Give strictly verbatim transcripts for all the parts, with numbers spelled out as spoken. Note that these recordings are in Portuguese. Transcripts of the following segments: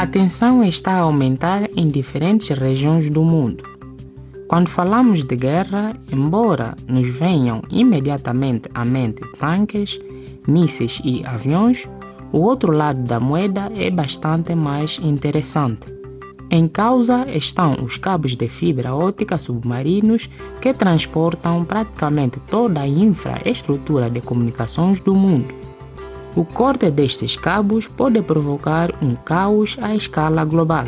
A tensão está a aumentar em diferentes regiões do mundo. Quando falamos de guerra, embora nos venham imediatamente à mente tanques, mísseis e aviões, o outro lado da moeda é bastante mais interessante. Em causa estão os cabos de fibra óptica submarinos que transportam praticamente toda a infraestrutura de comunicações do mundo. O corte destes cabos pode provocar um caos à escala global.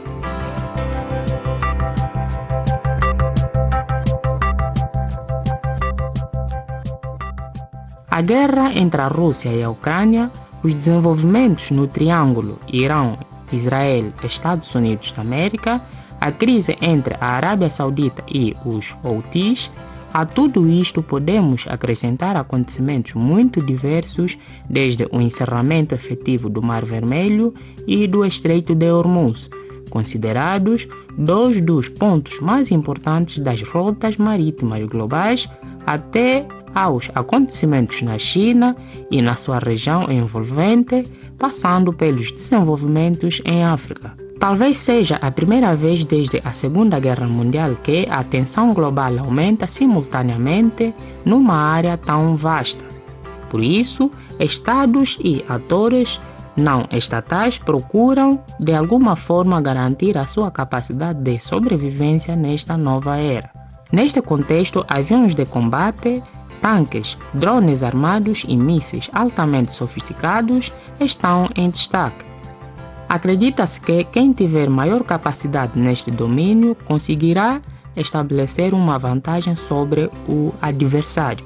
A guerra entre a Rússia e a Ucrânia, os desenvolvimentos no triângulo Irão, Israel e Estados Unidos da América, a crise entre a Arábia Saudita e os Houthis, a tudo isto podemos acrescentar acontecimentos muito diversos, desde o encerramento efetivo do Mar Vermelho e do Estreito de Hormuz, considerados dois dos pontos mais importantes das rotas marítimas globais, até aos acontecimentos na China e na sua região envolvente, passando pelos desenvolvimentos em África. Talvez seja a primeira vez desde a Segunda Guerra Mundial que a tensão global aumenta simultaneamente numa área tão vasta. Por isso, estados e atores não estatais procuram, de alguma forma, garantir a sua capacidade de sobrevivência nesta nova era. Neste contexto, aviões de combate, tanques, drones armados e mísseis altamente sofisticados estão em destaque. Acredita-se que quem tiver maior capacidade neste domínio conseguirá estabelecer uma vantagem sobre o adversário.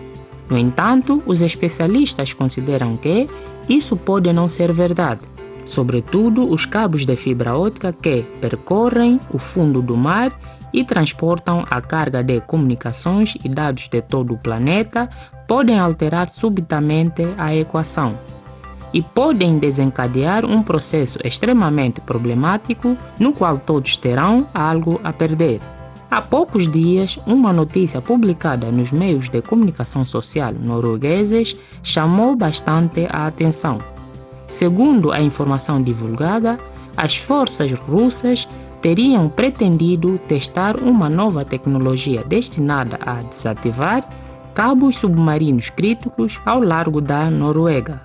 No entanto, os especialistas consideram que isso pode não ser verdade, sobretudo os cabos de fibra óptica que percorrem o fundo do mar e transportam a carga de comunicações e dados de todo o planeta podem alterar subitamente a equação e podem desencadear um processo extremamente problemático no qual todos terão algo a perder. Há poucos dias, uma notícia publicada nos meios de comunicação social noruegueses chamou bastante a atenção. Segundo a informação divulgada, as forças russas teriam pretendido testar uma nova tecnologia destinada a desativar cabos submarinos críticos ao largo da Noruega.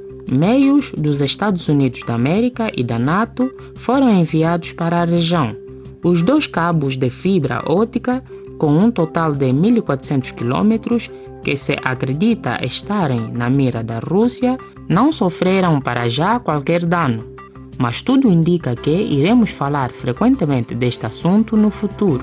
Meios dos Estados Unidos da América e da NATO foram enviados para a região. Os dois cabos de fibra óptica, com um total de mil e quatrocentos quilômetros, que se acredita estarem na mira da Rússia, não sofreram para já qualquer dano. Mas tudo indica que iremos falar frequentemente deste assunto no futuro.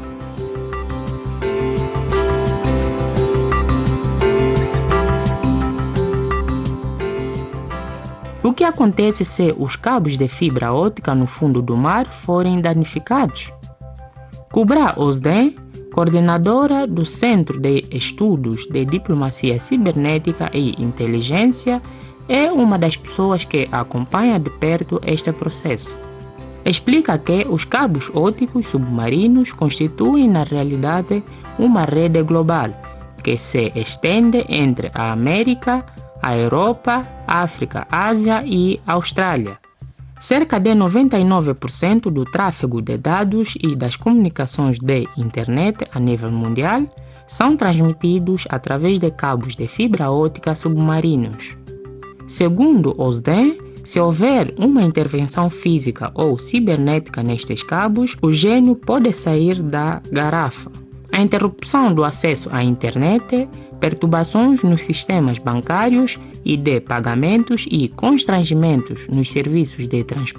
O que acontece se os cabos de fibra óptica no fundo do mar forem danificados? Kubra Ozden, coordenadora do Centro de Estudos de Diplomacia Cibernética e Inteligência, é uma das pessoas que acompanha de perto este processo. Explica que os cabos ópticos submarinos constituem, na realidade, uma rede global que se estende entre a América, a Europa, África, Ásia e Austrália. Cerca de noventa e nove por cento do tráfego de dados e das comunicações de internet a nível mundial são transmitidos através de cabos de fibra óptica submarinos. Segundo Ozden, se houver uma intervenção física ou cibernética nestes cabos, o gênio pode sair da garrafa. A interrupção do acesso à internet, perturbações nos sistemas bancários e de pagamentos e constrangimentos nos serviços de transporte